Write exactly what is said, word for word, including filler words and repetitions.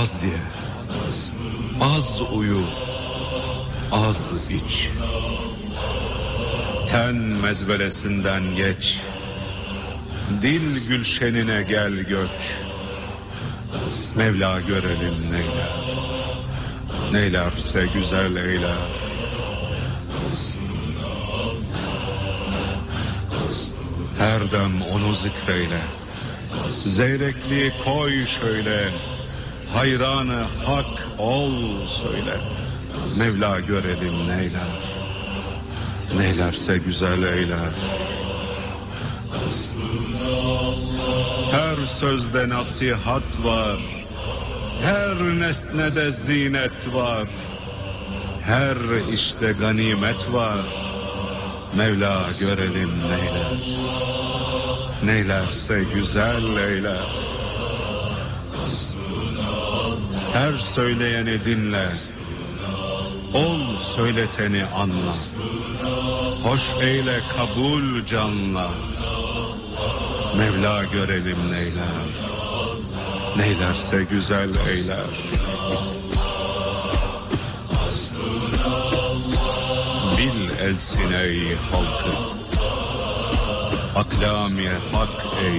Az ye, az uyu, az iç. Ten mezbelesinden geç, dil gülşenine gel göç. Mevla görelim neyler, neylerse güzel eyler. Her dem onu zikreyle, zeyrekli koy şöyle, hayranı hak ol söyle. Mevla görelim neyler, neylerse güzel eyler. Her sözde nasihat var, her nesnede zinet var, her işte ganimet var. Mevla görelim neyler, neylerse güzel eyler. Her söyleyeni dinle, ol söyleteni anla. Hoş eyle kabul canla. Mevla görelim neyler, neylerse güzel eyler. Bil elsin ey halkı, aklamiye hak ey